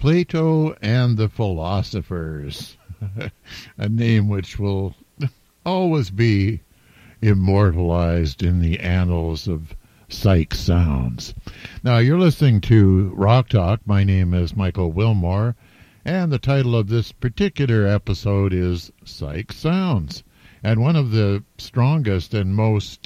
Plato and the Philosophers, a name which will always be immortalized in the annals of Psych Sounds. Now, you're listening to Rock Talk. My name is Michael Wilmore, and the title of this particular episode is Psych Sounds. And one of the strongest and most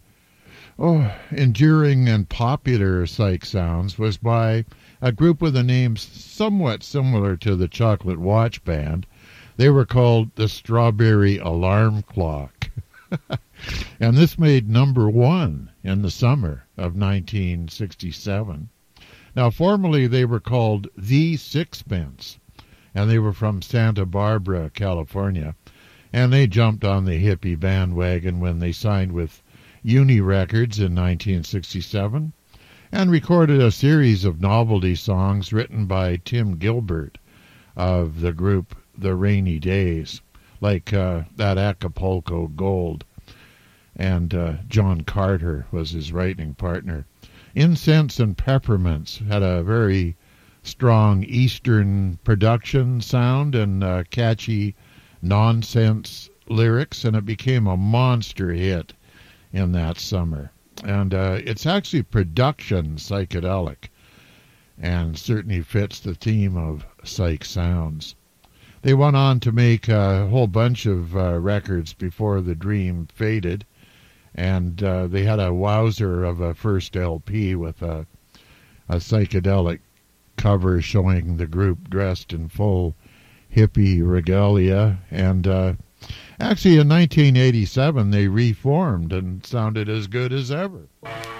enduring and popular psych sounds was by a group with a name somewhat similar to the Chocolate Watch Band. They were called the Strawberry Alarm Clock. And this made number one in the summer of 1967. Now, formerly they were called The Sixpence, and they were from Santa Barbara, California. And they jumped on the hippie bandwagon when they signed with Uni Records in 1967 and recorded a series of novelty songs written by Tim Gilbert of the group The Rainy Days, like that Acapulco Gold. And John Carter was his writing partner. Incense and Peppermints had a very strong Eastern production sound and catchy nonsense lyrics, and it became a monster hit in that summer. And it's actually production psychedelic and certainly fits the theme of Psych Sounds. They went on to make a whole bunch of records before the dream faded, and they had a wowzer of a first LP with a psychedelic cover showing the group dressed in full hippie regalia. And actually in 1987 they reformed and sounded as good as ever.